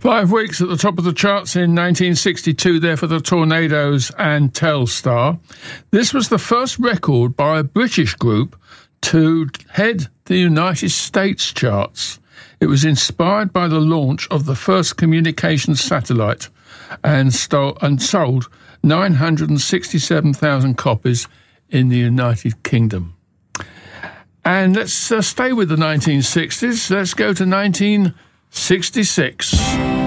5 weeks at the top of the charts in 1962 there for the Tornadoes and Telstar. This was the first record by a British group to head the United States charts. It was inspired by the launch of the first communications satellite and sold 967,000 copies in the United Kingdom. And let's stay with the 1960s. Let's go to 1966.